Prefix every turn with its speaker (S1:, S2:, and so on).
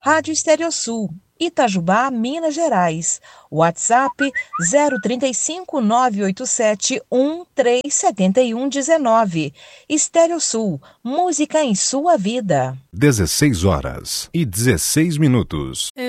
S1: Rádio Estereosul, Itajubá, Minas Gerais. WhatsApp 035 987 137119. Estereosul, música em sua vida.
S2: 16 horas e 16 minutos.